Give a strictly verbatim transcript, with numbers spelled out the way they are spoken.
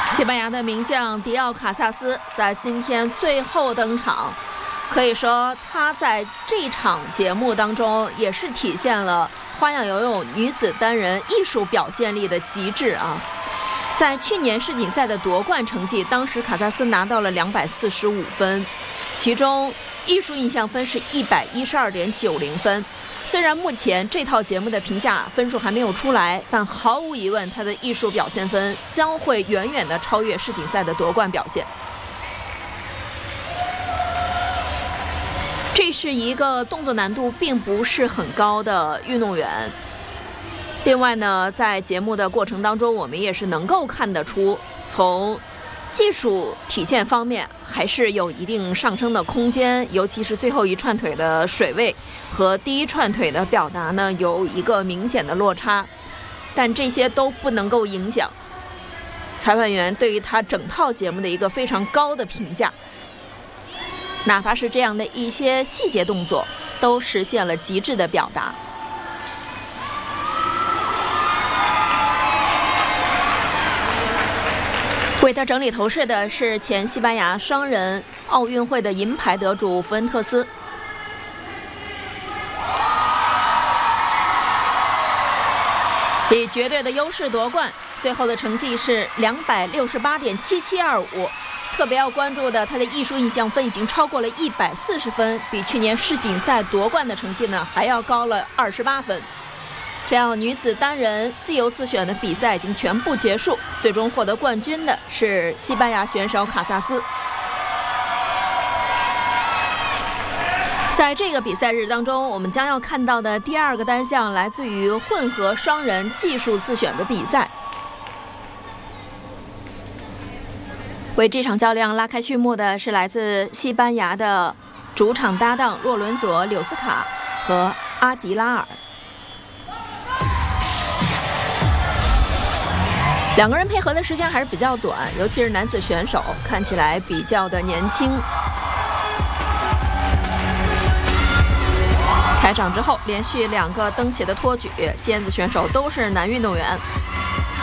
西班牙的名将迪奥卡萨斯在今天最后登场，可以说他在这场节目当中也是体现了花样游泳女子单人艺术表现力的极致啊！在去年世锦赛的夺冠成绩，当时卡萨斯拿到了两百四十五分，其中艺术印象分是一百一十二点九零分。虽然目前这套节目的评价分数还没有出来，但毫无疑问，他的艺术表现分将会远远的超越世锦赛的夺冠表现。这是一个动作难度并不是很高的运动员。另外呢，在节目的过程当中，我们也是能够看得出，从技术体现方面还是有一定上升的空间，尤其是最后一串腿的水位和第一串腿的表达呢有一个明显的落差，但这些都不能够影响裁判员对于他整套节目的一个非常高的评价，哪怕是这样的一些细节动作都实现了极致的表达。为他整理头饰的是前西班牙双人奥运会的银牌得主福恩特斯。以绝对的优势夺冠，最后的成绩是两百六十八点七七二五。特别要关注的，他的艺术印象分已经超过了一百四十分，比去年世锦赛夺冠的成绩呢还要高了二十八分。这样，女子单人自由自选的比赛已经全部结束，最终获得冠军的是西班牙选手卡萨斯。在这个比赛日当中，我们将要看到的第二个单项来自于混合双人技术自选的比赛。为这场较量拉开序幕的是来自西班牙的主场搭档洛伦佐·柳斯卡和阿吉拉尔。两个人配合的时间还是比较短，尤其是男子选手看起来比较的年轻。开场之后连续两个蹬起的托举，尖子选手都是男运动员。